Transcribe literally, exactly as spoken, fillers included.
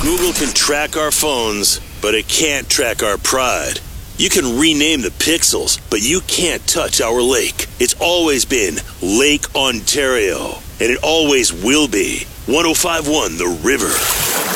Google can track our phones, but it can't track our pride. You can rename the pixels, but you can't touch our lake. It's always been Lake Ontario, and it always will be. one oh five point one The River.